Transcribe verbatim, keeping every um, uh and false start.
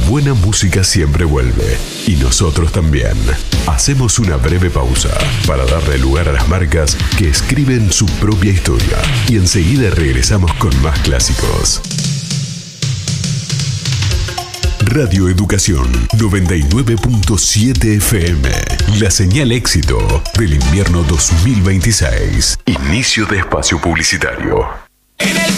buena música siempre vuelve, y nosotros también. Hacemos una breve pausa para darle lugar a las marcas que escriben su propia historia, y enseguida regresamos con más clásicos. Radio Educación noventa y nueve punto siete F M. La señal éxito del invierno dos mil veintiséis. Inicio de espacio publicitario.